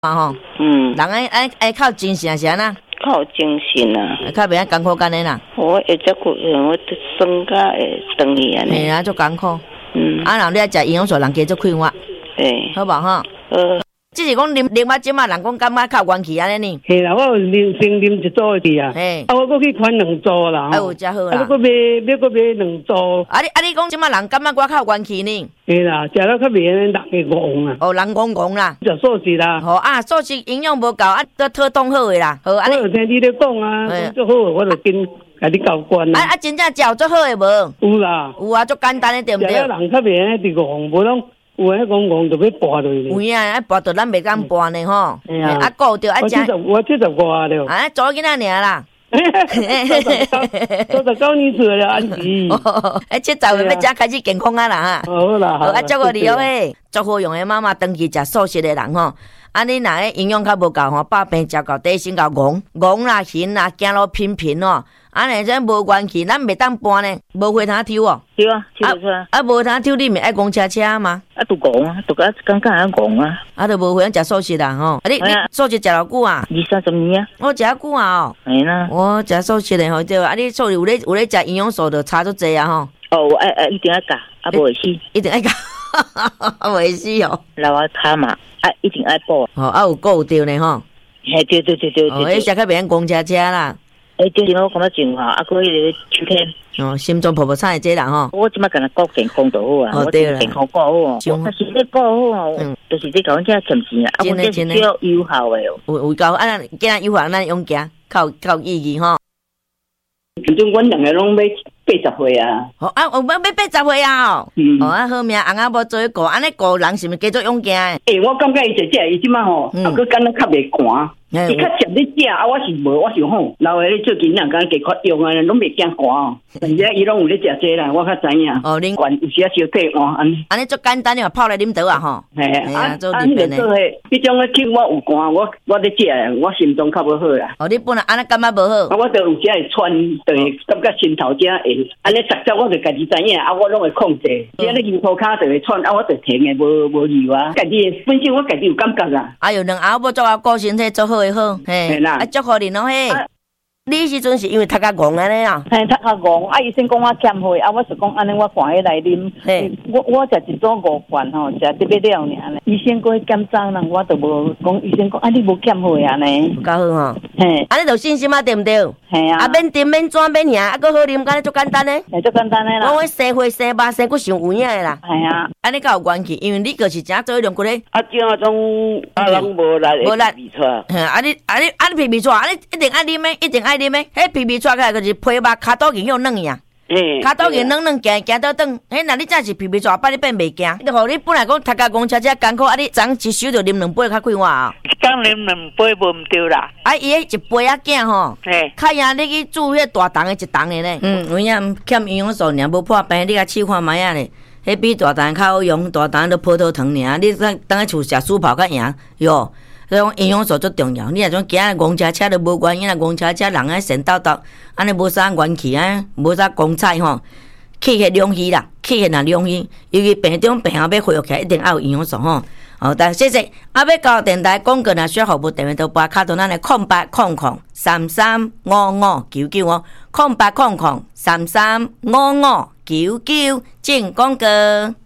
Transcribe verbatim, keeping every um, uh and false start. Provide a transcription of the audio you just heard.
啊吼，嗯，人爱爱爱靠精神是安那？ 靠精神啊， 靠袂遐艰苦干的啦。 我会照顾人，我酸甲会长去安尼。 嘿啊，足艰苦。 嗯， 啊，人你爱食营养素，人加足快活。 对， 好无吼？呃，只是讲啉啉啊，即马人讲感觉较元气安尼呢。 嘿啦，我有啉先啉一组去啊。 嘿， 啊，我搁去款两组啦。 啊，有遮好啦。 啊，我搁买，要搁买两组。 啊，你啊，你讲即马人感觉我较元气呢？ 嘿啦，食了较袂人会戆啊。 哦，人戆戆啦。 食素食啦。 吼啊，素食营养无够，啊，都讨冻好诶啦。好，安尼。 我有听你咧讲啊，讲足好，我就跟甲你交关啊啊，真正食足好诶无？ 有啦。 有啊，足简单诶，对毋对？ 食了人较袂安尼戆，无拢。有诶，讲戆就要跋落去。 有影，啊跋到咱袂敢跋呢吼。 哎呀， 啊顾着啊食。我七十，我七十外了。 啊，做囡仔尔啦。 都十九年出了安琪。 哎，七十岁要才开始健康啊啦哈。 好啦，好。 啊，祝福你哦诶，足好用诶妈妈长期食素食诶人吼。啊，你若诶营养较无够吼，百病食到底身高戆戆啦、形啦、走路频频哦。安尼这无元气，咱袂当搬呢，无花通抽哦。 对啊，抽出来。 啊，无通抽，你咪爱讲车车吗？ 啊，都戆啊，都感感觉啊戆啊。 啊，都无花通食素食啦吼。啊，你你素食食偌久啊？ 二三十年啊。 我食遐久啊哦。 系啦。 我食素食的吼，对啊，你素有咧有咧食营养素，就差足济啊吼。 哦，我爱爱一定要教，啊无会死。 一定爱教，啊会死哦。 老啊卡嘛，啊一定爱补。 哦，啊有顾着呢吼。 嘿，对对对对对。 哦，迄食较袂用公车车啦。 诶，最近我感觉真好，啊，佮迄个秋天。 哦，心脏泡泡产的这人吼。 我即摆干那顾健康就好啊， 哦对啦， 健康顾好哦。但是你顾好哦，就是你甲阮遮欠钱啊，啊，阮这是叫有效的哦。 有有够，啊，咱既然有效，咱用行，较较有意义吼。 反正阮两个拢要八十岁啊。 哦啊，有要要八十岁啊哦。嗯。哦啊，好命，翁仔无做伙顾，安尼顾人是毋是加做勇敢诶？ 诶，我感觉伊食食伊即摆吼，啊，佮敢若较袂寒。伊较食咧食，啊，我是无，我是吼，老诶咧做囡仔，敢加发用啊，拢袂惊寒哦。人家伊拢有咧食这啦，我较知影。 哦，恁管有时啊烧退换安尼。 安尼足简单诶嘛，泡来啉倒啊吼。 嘿啊，做里面诶。迄种诶气我有寒，我我咧食，我心脏较无好啦。 哦，你本来安尼感觉无好。 啊，我着有时会喘，就会感觉心头遮会，安尼逐只我着家己知影，啊，我拢会控制。只咧腰涂骹就会喘，啊，我着停诶，无无油啊。家己本身我家己有感觉啊。 哎哟，两后要做啊，顾身体做好诶好，嘿。啊，祝福你咯嘿！啊、你时阵是因为头壳戆安尼啊？ 嘿，头壳戆，啊，医生讲我减血，啊，我是讲安尼，我赶起来啉。嘿，我我食一组五罐吼，食特别了尔呢。医生过去检查人，我都无讲，医生讲啊，你无减血啊呢？ 够好吼。 嘿， 安尼就信心啊，对毋对？ 嘿啊。 啊，免甜免转免咸，啊，搁好啉，安尼足简单呢。 嘿，足简单的啦。 我我生血生肉生骨上有影的啦。 系啊。 安尼较有元气，因为你就是正做迄种骨咧。 啊，这啊种啊人无力， 无力皮出。 嘿，啊你啊你啊你皮皮出，啊你一定爱啉诶，一定爱啉诶。迄皮皮出起来就是皮肉骹肚筋向软呀。骹肚筋软软行行倒转，迄若你真是皮皮抓，摆你变袂惊。就互你本来讲头家公车车艰苦，啊你昨一手就啉两杯较快活啊。 刚啉两杯无毋对啦。 啊伊迄一杯仔囝吼， 嘿， 较赢你去煮迄大桶诶一桶诶咧。嗯，有影欠营养素尔无破病，你甲试看卖啊咧。迄比大桶较好用，大桶都葡萄糖尔。你当当喺厝食薯泡较赢哟。所以讲营养素最重要，你若种行公车车都无关系啦，公车车人爱神叨叨，安尼无啥元气啊，无啥光彩吼，气血两虚啦，气血若两虚，尤其病中病后要恢复起来，一定要有营养素吼。好，但谢谢。啊，要到电台广告若需要服务电话，就拨卡到咱的空八空空三三五五九九哦，空八空空三三五五九九，进广告。